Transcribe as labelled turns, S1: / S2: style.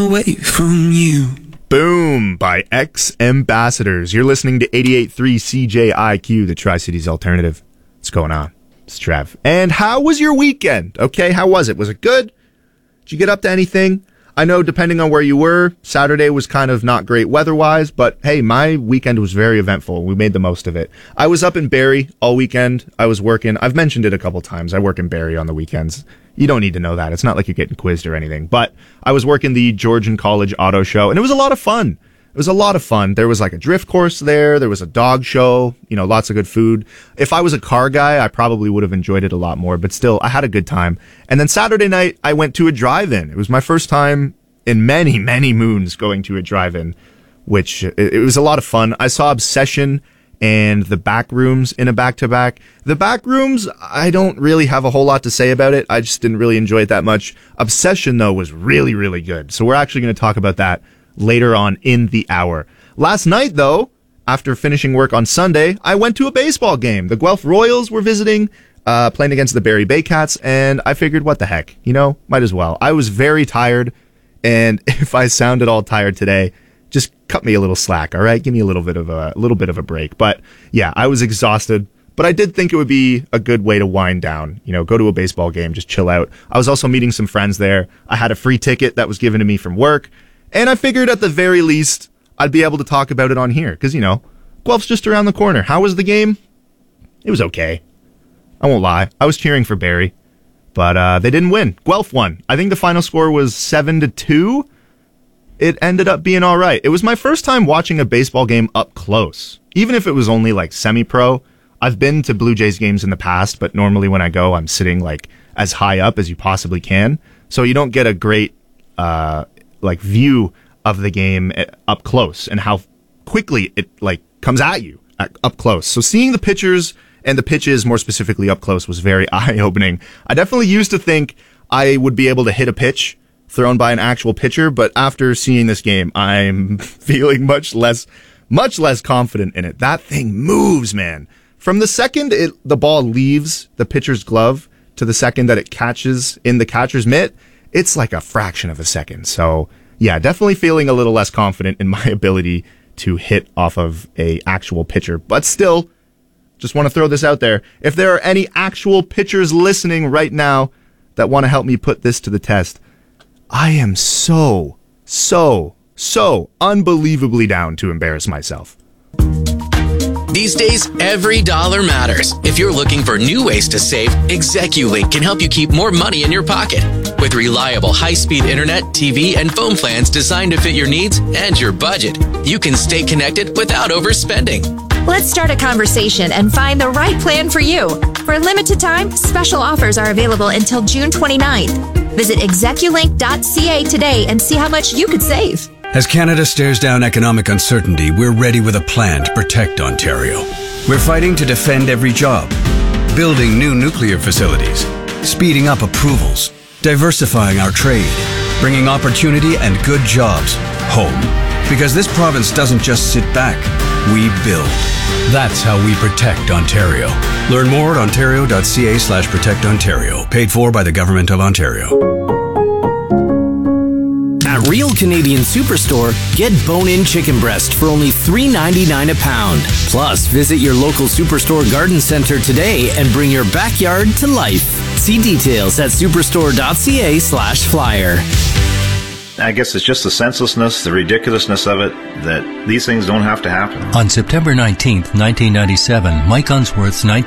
S1: away from you.
S2: Boom by X Ambassadors. You're listening to 88.3 CJIQ, the Tri-Cities Alternative. What's going on? It's Trev. And how was your weekend? Okay, how was it? Was it good? Did you get up to anything? I know depending on where you were, Saturday was kind of not great weather-wise, but hey, my weekend was very eventful. We made the most of it. I was up in Barrie all weekend. I was working. I've mentioned it a couple times. I work in Barrie on the weekends. You don't need to know that. It's not like you're getting quizzed or anything. But I was working the Georgian College Auto Show, and it was a lot of fun. It was a lot of fun. There was like a drift course there. There was a dog show, lots of good food. If I was a car guy, I probably would have enjoyed it a lot more, but still, I had a good time. And then Saturday night, I went to a drive-in. It was my first time in many, many moons going to a drive-in, which it was a lot of fun. I saw Obsession and The Backrooms in a back-to-back. The Backrooms, I don't really have a whole lot to say about it. I just didn't really enjoy it that much. Obsession, though, was really, really good. So we're actually going to talk about that later on in the hour. Last night, though, after finishing work on Sunday, I went to a baseball game. The Guelph Royals were visiting, playing against the Barrie Baycats, and I figured, what the heck, might as well. I was very tired, and if I sounded all tired today, just cut me a little slack, all right? Give me a little bit of a break. But yeah, I was exhausted, but I did think it would be a good way to wind down, go to a baseball game, just chill out. I was also meeting some friends there. I had a free ticket that was given to me from work, and I figured at the very least I'd be able to talk about it on here because, Guelph's just around the corner. How was the game? It was okay. I won't lie. I was cheering for Barrie, but they didn't win. Guelph won. I think the final score was 7-2. It ended up being all right. It was my first time watching a baseball game up close, even if it was only like semi-pro. I've been to Blue Jays games in the past, but normally when I go, I'm sitting like as high up as you possibly can. So you don't get a great view of the game up close and how quickly it comes at you up close. So seeing the pitchers and the pitches more specifically up close was very eye-opening. I definitely used to think I would be able to hit a pitch thrown by an actual pitcher, but after seeing this game, I'm feeling much less confident in it. That thing moves, man. From the second the ball leaves the pitcher's glove to the second that it catches in the catcher's mitt, it's like a fraction of a second. So yeah, definitely feeling a little less confident in my ability to hit off of a actual pitcher, but still, just want to throw this out there. If there are any actual pitchers listening right now that want to help me put this to the test, I am so unbelievably down to embarrass myself.
S3: These days, every dollar matters. If you're looking for new ways to save, ExecuLink can help you keep more money in your pocket. With reliable high-speed internet, TV, and phone plans designed to fit your needs and your budget, you can stay connected without overspending.
S4: Let's start a conversation and find the right plan for you. For a limited time, special offers are available until June 29th. Visit execulink.ca today and see how much you could save.
S5: As Canada stares down economic uncertainty, we're ready with a plan to protect Ontario. We're fighting to defend every job, building new nuclear facilities, speeding up approvals, diversifying our trade, bringing opportunity and good jobs home. Because this province doesn't just sit back, we build. That's how we protect Ontario. Learn more at ontario.ca/protectontario. Paid for by the Government of Ontario.
S6: At Real Canadian Superstore, get bone-in chicken breast for only $3.99 a pound. Plus, visit your local Superstore garden center today and bring your backyard to life. See details at superstore.ca/flyer.
S7: I guess it's just the senselessness, the ridiculousness of it, that these things don't have to happen.
S8: On September 19th, 1997, Mike Unsworth's